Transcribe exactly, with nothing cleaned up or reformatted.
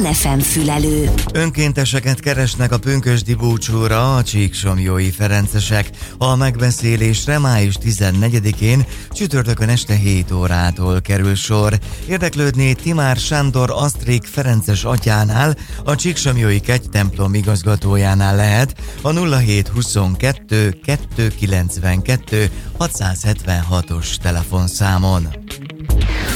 Manna ef em fülelő. Önkénteseket keresnek a pünkösdi búcsúra a csíksomlyói ferencesek. A megbeszélésre május tizennegyedikén csütörtökön este hét órától kerül sor. Érdeklődni Timár Sándor Asztrik ferences atyánál, a csíksomlyói kegytemplom igazgatójánál lehet a nulla hét huszonkettő kettőszázkilencvenkettő hatszázhetvenhatos telefonszámon.